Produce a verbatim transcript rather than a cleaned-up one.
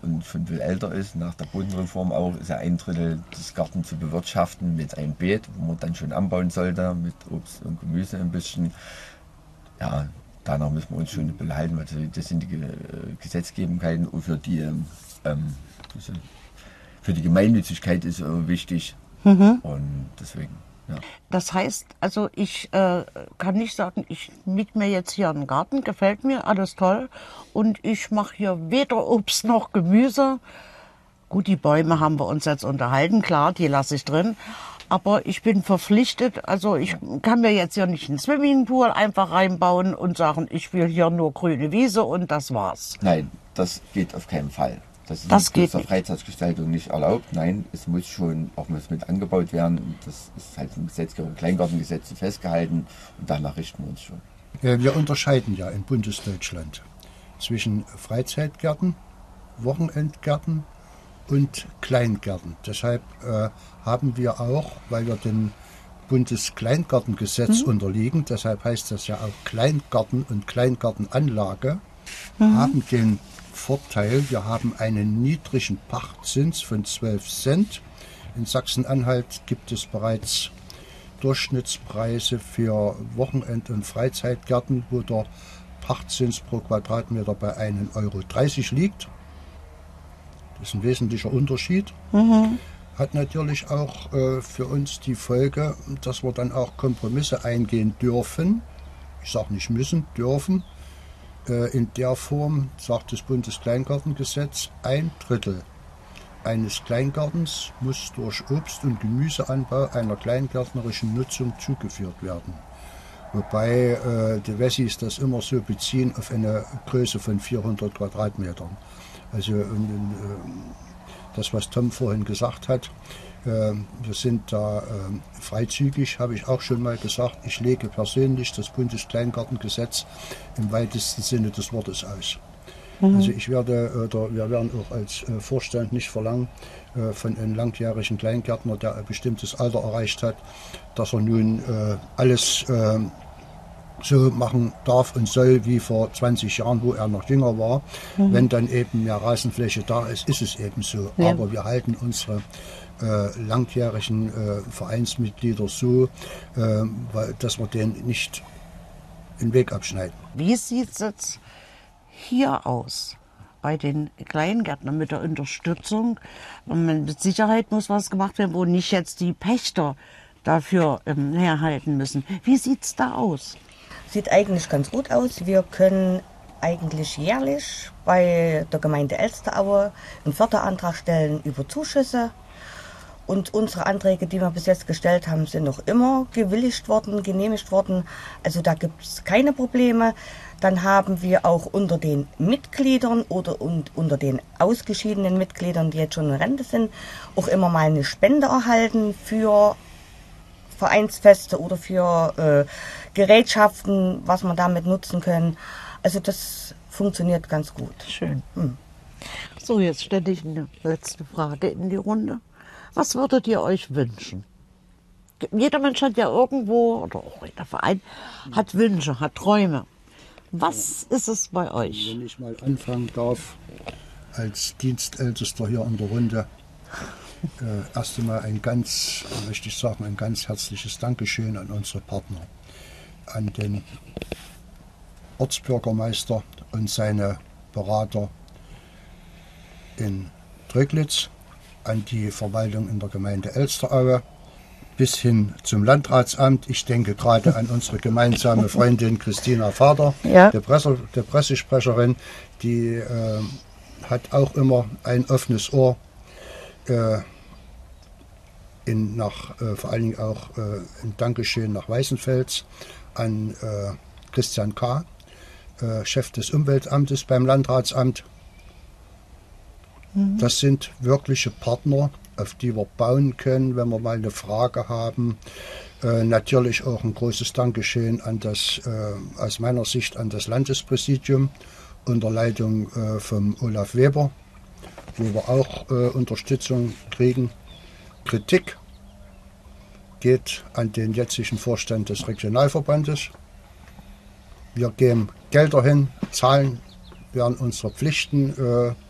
und schon viel älter ist, nach der Bodenreform auch, ist ja ein Drittel des Gartens zu bewirtschaften mit einem Beet, wo man dann schon anbauen sollte, mit Obst und Gemüse ein bisschen. Ja, danach müssen wir uns schon behalten, also das sind die Gesetzgebungen für die, ähm, für die Gemeinnützigkeit ist äh, wichtig mhm. und deswegen. Ja. Das heißt, also ich äh, kann nicht sagen, ich miete mir jetzt hier einen Garten, gefällt mir, alles toll. Und ich mache hier weder Obst noch Gemüse. Gut, die Bäume haben wir uns jetzt unterhalten, klar, die lasse ich drin. Aber ich bin verpflichtet, also ich kann mir jetzt hier nicht einen Swimmingpool einfach reinbauen und sagen, ich will hier nur grüne Wiese und das war's. Nein, das geht auf keinen Fall. Das ist das in der Freizeitgestaltung nicht erlaubt. Nein, es muss schon auch mit angebaut werden. Das ist halt im Gesetzgeber, im Kleingartengesetz festgehalten und danach richten wir uns schon. Wir unterscheiden ja in Bundesdeutschland zwischen Freizeitgärten, Wochenendgärten und Kleingärten. Deshalb äh, haben wir auch, weil wir dem Bundeskleingartengesetz mhm. unterliegen, deshalb heißt das ja auch Kleingarten und Kleingartenanlage, mhm. haben den Vorteil, wir haben einen niedrigen Pachtzins von zwölf Cent. In Sachsen-Anhalt gibt es bereits Durchschnittspreise für Wochenend- und Freizeitgärten, wo der Pachtzins pro Quadratmeter bei ein Euro dreißig liegt. Das ist ein wesentlicher Unterschied. Mhm. Hat natürlich auch äh, für uns die Folge, dass wir dann auch Kompromisse eingehen dürfen. Ich sage nicht müssen, dürfen. In der Form, sagt das Bundeskleingartengesetz, ein Drittel eines Kleingartens muss durch Obst- und Gemüseanbau einer kleingärtnerischen Nutzung zugeführt werden. Wobei äh, die Wessis das immer so beziehen auf eine Größe von vierhundert Quadratmetern. Also äh, das, was Tom vorhin gesagt hat, wir sind da äh, freizügig, habe ich auch schon mal gesagt. Ich lege persönlich das Bundeskleingartengesetz im weitesten Sinne des Wortes aus. Mhm. Also ich werde, oder wir werden auch als äh, Vorstand nicht verlangen äh, von einem langjährigen Kleingärtner, der ein bestimmtes Alter erreicht hat, dass er nun äh, alles äh, so machen darf und soll wie vor zwanzig Jahren, wo er noch jünger war. Mhm. Wenn dann eben mehr Rasenfläche da ist, ist es eben so. Ja. Aber wir halten unsere Äh, langjährigen äh, Vereinsmitglieder so, äh, weil, dass wir denen nicht den Weg abschneiden. Wie sieht es jetzt hier aus bei den Kleingärtnern mit der Unterstützung? Und mit Sicherheit muss was gemacht werden, wo nicht jetzt die Pächter dafür ähm, herhalten müssen. Wie sieht es da aus? Sieht eigentlich ganz gut aus. Wir können eigentlich jährlich bei der Gemeinde Elsteraue einen Förderantrag stellen über Zuschüsse. Und unsere Anträge, die wir bis jetzt gestellt haben, sind noch immer gewilligt worden, genehmigt worden. Also da gibt es keine Probleme. Dann haben wir auch unter den Mitgliedern oder und unter den ausgeschiedenen Mitgliedern, die jetzt schon in Rente sind, auch immer mal eine Spende erhalten für Vereinsfeste oder für äh, Gerätschaften, was man damit nutzen können. Also das funktioniert ganz gut. Schön. Hm. So, jetzt stelle ich eine letzte Frage in die Runde. Was würdet ihr euch wünschen? Jeder Mensch hat ja irgendwo, oder auch jeder Verein, hat Wünsche, hat Träume. Was ist es bei euch? Wenn ich mal anfangen darf, als Dienstältester hier in der Runde, äh, erst einmal ein ganz, möchte ich sagen, ein ganz herzliches Dankeschön an unsere Partner, an den Ortsbürgermeister und seine Berater in Tröglitz, an die Verwaltung in der Gemeinde Elsteraue, bis hin zum Landratsamt. Ich denke gerade an unsere gemeinsame Freundin Christina Vader, ja. der, Presse, der Pressesprecherin, die äh, hat auch immer ein offenes Ohr, äh, in, nach, äh, vor allen Dingen auch äh, ein Dankeschön nach Weißenfels an äh, Christian K., äh, Chef des Umweltamtes beim Landratsamt. Das sind wirkliche Partner, auf die wir bauen können, wenn wir mal eine Frage haben. Äh, natürlich auch ein großes Dankeschön an das, äh, aus meiner Sicht an das Landespräsidium unter Leitung äh, von Olaf Weber, wo wir auch äh, Unterstützung kriegen. Kritik geht an den jetzigen Vorstand des Regionalverbandes. Wir geben Gelder hin, zahlen, werden unsere Pflichten äh,